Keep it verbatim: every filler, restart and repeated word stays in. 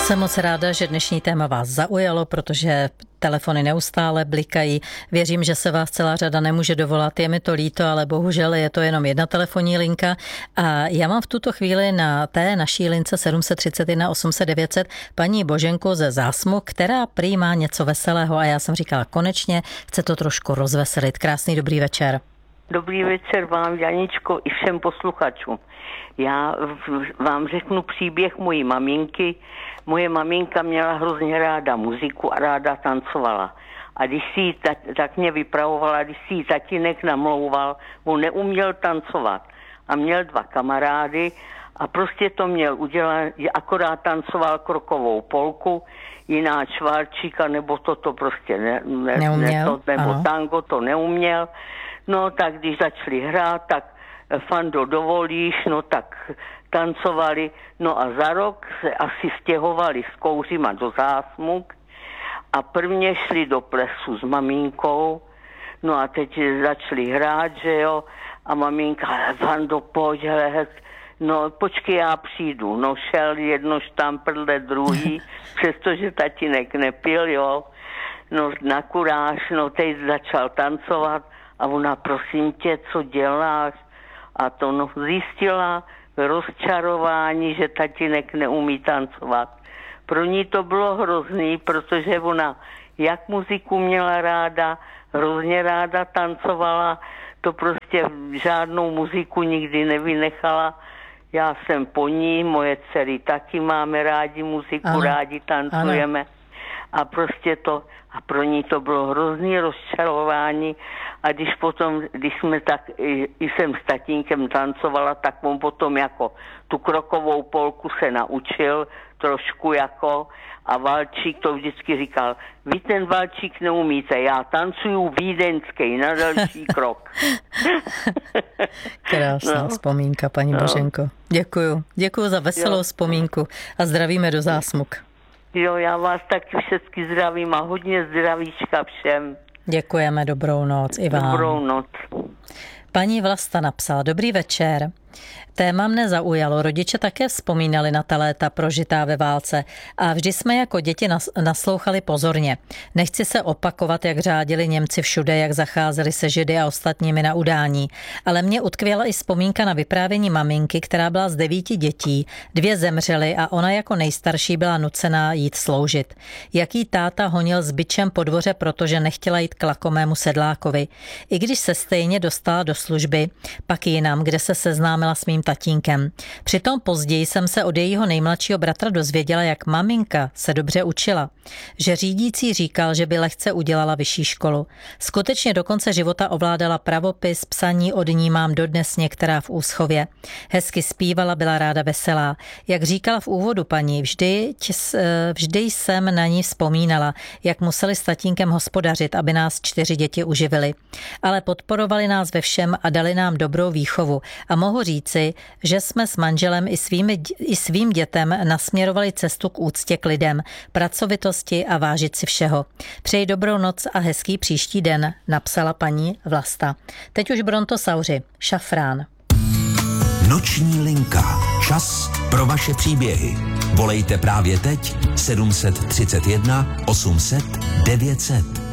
Jsem moc ráda, že dnešní téma vás zaujalo, protože telefony neustále blikají. Věřím, že se vás celá řada nemůže dovolat. Je mi to líto, ale bohužel je to jenom jedna telefonní linka. A já mám v tuto chvíli na té naší lince sedm set třicet jedna osm set devět set paní Boženku ze Zásmu, která prý má něco veselého. A já jsem říkala, konečně chce to trošku rozveselit. Krásný dobrý večer. Dobrý večer vám, Janičko, i všem posluchačům. Já vám řeknu příběh mojí maminky. Moje maminka měla hrozně ráda muziku a ráda tancovala. A když si ji, tak mě vypravovala, když si ji tatínek namlouval, on neuměl tancovat. A měl dva kamarády a prostě to měl udělat, akorát tancoval krokovou polku, jiná šválčíka, nebo toto prostě ne, ne, neuměl, ne to, nebo ano. Tango to neuměl. No tak když začali hrát, tak Fando, dovolíš, no tak tancovali, no a za rok se asi stěhovali s kouřima do Zásmu a prvně šli do plesu s maminkou, no a teď začali hrát, že jo, a maminka, Fando, pojď, hele, no počkej, já přijdu, no šel jedno štamprle, druhý, přestože tatínek nepil, jo, no na kuráž, no teď začal tancovat a ona, prosím tě, co děláš? A to no, zjistila rozčarování, že tatínek neumí tancovat. Pro ní to bylo hrozný, protože ona jak muziku měla ráda, hrozně ráda tancovala, to prostě žádnou muziku nikdy nevynechala. Já jsem po ní, moje dcery taky máme rádi muziku, ano. rádi tancujeme. Ano. A prostě to, a pro ní to bylo hrozný rozčarování. A když potom, když jsme tak, i, i jsem s tatínkem tancovala, tak on potom jako tu krokovou polku se naučil trošku jako a valčík to vždycky říkal, vy ten valčík neumíte, já tancuju vídeňský na další krok. Krásná no. vzpomínka, paní no. Boženko. Děkuju. Děkuju za veselou jo. vzpomínku a zdravíme do Zásmuk. Jo, já vás taky všechny zdravím a hodně zdravíčka všem. Děkujeme, dobrou noc i vám. Dobrou noc. Paní Vlasta napsala, dobrý večer. Téma mne zaujalo, rodiče také vzpomínali na ta léta prožitá ve válce a vždy jsme jako děti naslouchali pozorně. Nechci se opakovat, jak řádili Němci všude, jak zacházeli se Židy a ostatními na udání, ale mě utkvěla i vzpomínka na vyprávění maminky, která byla z devíti dětí, dvě zemřely a ona jako nejstarší byla nucená jít sloužit. Jaký táta honil s bičem po dvoře, protože nechtěla jít k lakomému sedlákovi. I když se stejně dostala do služby, pak jinam, kde se seznámila s mým tatínkem. Přitom později jsem se od jejího nejmladšího bratra dozvěděla, jak maminka se dobře učila. Že řídící říkal, že by lehce udělala vyšší školu. Skutečně do konce života ovládala pravopis, psaní od ní mám dodnes některá v úschově. Hezky zpívala, byla ráda veselá. Jak říkala v úvodu paní, vždy, vždy jsem na ní vzpomínala, jak museli s tatínkem hospodařit, aby nás čtyři děti uživili. Ale podporovali nás ve všem a dali nám dobrou výchovu. A mohu říci, že jsme s manželem i, svými, i svým dětem nasměrovali cestu k úctě k lidem, pracovitosti a vážit si všeho. Přeji dobrou noc a hezký příští den, napsala paní Vlasta. Teď už Brontosauři, Šafrán. Noční linka. Čas pro vaše příběhy. Volejte právě teď sedm set třicet jedna osm set devět set.